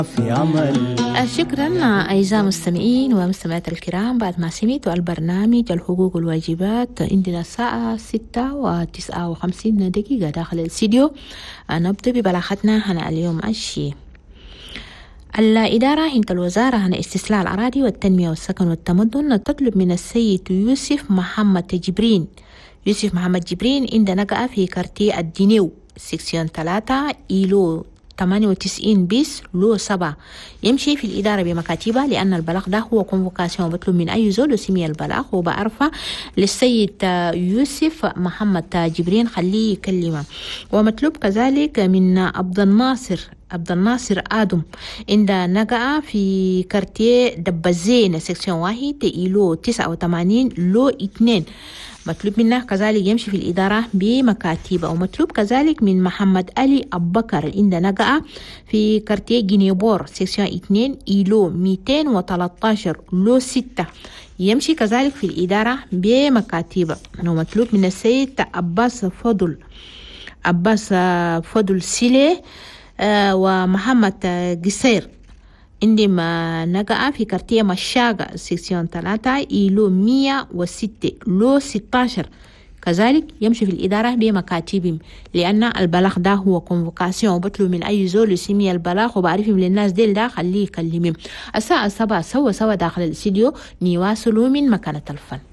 في عمل. شكرا أعزائي المستمعين ومستمعات الكرام. بعد ما سمعتوا البرنامج الحقوق والواجبات، عندنا الساعة 6:59 داخل الاستديو. نبدأ ببلاغتنا هنا اليوم الشيء. الإدارة هند الوزارة عن استسلاء الأراضي والتنمية والسكن والتمدن تطلب من السيد يوسف محمد جبرين. يوسف محمد جبرين عند نقع في كارتي الدينيو سيكسيون 3 إيلو 98 بيس لو 7 يمشي في الإدارة بمكاتبة، لأن البلاغ ده هو كونفوكاسيون بطلب من أي زول وسمي البلاغ وبعرفه للسيد يوسف محمد جبرين خليه يكلمه. ومطلوب كذلك من عبد الناصر آدم عند نقع في كارتيه دبزين سيكسيون 1 إيلو 89 لو 2 مطلوب منه كذلك يمشي في الإدارة بمكاتبة. ومطلوب كذلك من محمد علي أبو بكر عند نقع في كارتيه جينيبور سيكسيون 2 إيلو 213 لو 6 يمشي كذلك في الإدارة بمكاتبة. ومطلوب من السيد عباس فضل سيلي ومحمد قصير عندما نقع في كارتيه مشاقة سيكسيون 3 إيلو 106 لو 16 كذلك يمشي في الإدارة بمكاتبهم، لأن البلاغ ده هو كونفوكاسيون وبطلب من أي زول يسمي البلاغ وبعرفهم للناس ديل ده خليه يكلمهم. الساعة 7 سوا داخل الاستديو نواصلوا من مكانة الفن.